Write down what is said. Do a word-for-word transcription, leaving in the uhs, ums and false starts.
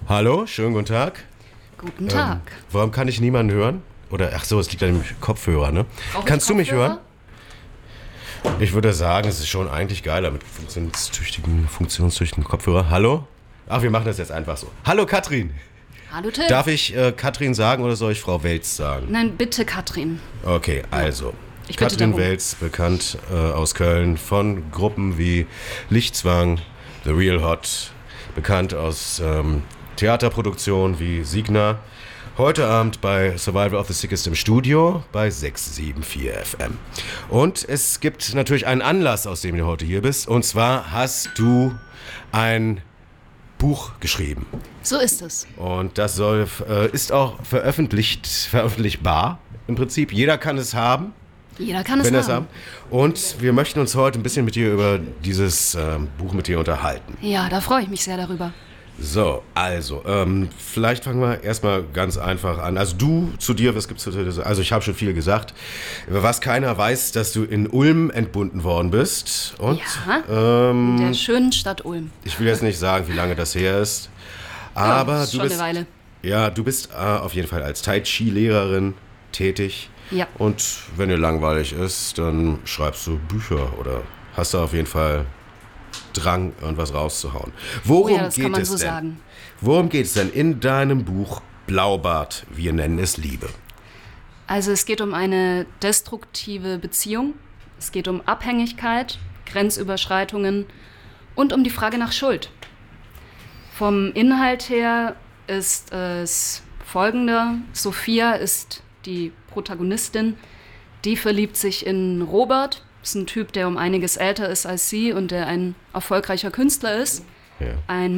Hallo, schönen guten Tag. Guten Tag. Ähm, warum kann ich niemanden hören? Oder, ach so, es liegt an dem Kopfhörer, ne? Brauch ich Kannst du mich Kopfhörer? hören? Ich würde sagen, es ist schon eigentlich geiler mit funktionstüchtigen, funktionstüchtigen Kopfhörer. Hallo? Ach, wir machen das jetzt einfach so. Hallo, Katrin. Hallo Till. Darf ich äh, Katrin sagen oder soll ich Frau Welz sagen? Nein, bitte Katrin. Okay, also. Ich bitte Katrin darum. Welz, bekannt äh, aus Köln von Gruppen wie Lichtzwang, The Real Hot, bekannt aus ähm, Theaterproduktionen wie Signa. Heute Abend bei Survival of the Sickest im Studio bei sechs sieben vier F M. Und es gibt natürlich einen Anlass, aus dem du heute hier bist. Und zwar hast du ein Buch geschrieben. So ist es. Und das soll, äh, ist auch veröffentlicht, veröffentlichbar im Prinzip. Jeder kann es haben. Jeder kann es Wenn das haben. haben. Und wir möchten uns heute ein bisschen mit dir über dieses ähm, Buch mit dir unterhalten. Ja, da freue ich mich sehr darüber. So, also, ähm, vielleicht fangen wir erstmal ganz einfach an. Also du, zu dir, was gibt's zu dir? Also ich habe schon viel gesagt. Was keiner weiß, dass du in Ulm entbunden worden bist. Und, Ja, ähm, in der schönen Stadt Ulm. ich will jetzt nicht sagen, wie lange das her ist. Aber ja, ist du schon bist, eine Weile. ja, du bist äh, auf jeden Fall als Tai Chi Lehrerin tätig. Ja. Und wenn dir langweilig ist, dann schreibst du Bücher oder hast du auf jeden Fall Drang, irgendwas rauszuhauen. Worum Oh ja, das geht kann man es so denn? sagen. Worum geht es denn in deinem Buch Blaubart? Wir nennen es Liebe. Also es geht um eine destruktive Beziehung. Es geht um Abhängigkeit, Grenzüberschreitungen und um die Frage nach Schuld. Vom Inhalt her ist es folgender. Sophia ist die Protagonistin. Die verliebt sich in Robert. Das ist ein Typ, der um einiges älter ist als sie und der ein erfolgreicher Künstler ist. Ja. Ein